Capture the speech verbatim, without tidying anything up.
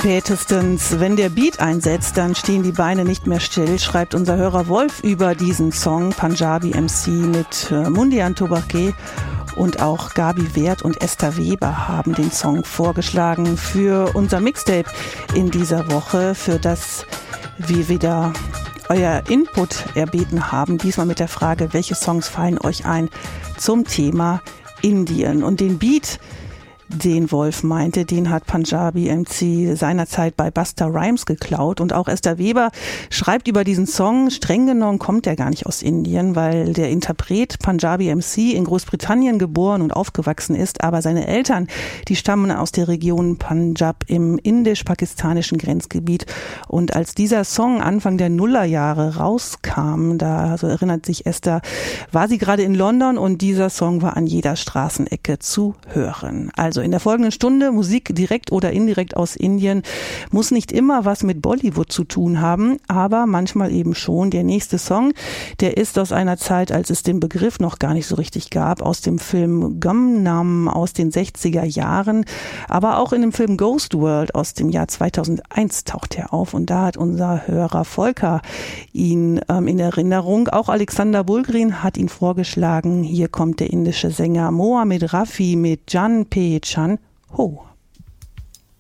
Spätestens, wenn der Beat einsetzt, dann stehen die Beine nicht mehr still, schreibt unser Hörer Wolf über diesen Song. Punjabi M C mit äh, Mundian Tobake und auch Gabi Wert und Esther Weber haben den Song vorgeschlagen für unser Mixtape in dieser Woche, für das wir wieder euer Input erbeten haben. Diesmal mit der Frage, welche Songs fallen euch ein zum Thema Indien? Und den Beat, den Wolf meinte, den hat Punjabi M C seinerzeit bei Busta Rhymes geklaut. Und auch Esther Weber schreibt über diesen Song, streng genommen kommt er gar nicht aus Indien, weil der Interpret Punjabi M C in Großbritannien geboren und aufgewachsen ist. Aber seine Eltern, die stammen aus der Region Punjab im indisch-pakistanischen Grenzgebiet. Und als dieser Song Anfang der Nullerjahre rauskam, da, so erinnert sich Esther, war sie gerade in London und dieser Song war an jeder Straßenecke zu hören. Also in der folgenden Stunde Musik direkt oder indirekt aus Indien muss nicht immer was mit Bollywood zu tun haben, aber manchmal eben schon. Der nächste Song, der ist aus einer Zeit, als es den Begriff noch gar nicht so richtig gab, aus dem Film Gumnam aus den sechziger Jahren, aber auch in dem Film Ghost World aus dem Jahr zweitausendeins taucht er auf und da hat unser Hörer Volker ihn ähm, in Erinnerung. Auch Alexander Bulgrin hat ihn vorgeschlagen. Hier kommt der indische Sänger Mohammed Rafi mit Jan Pe Chan Ho.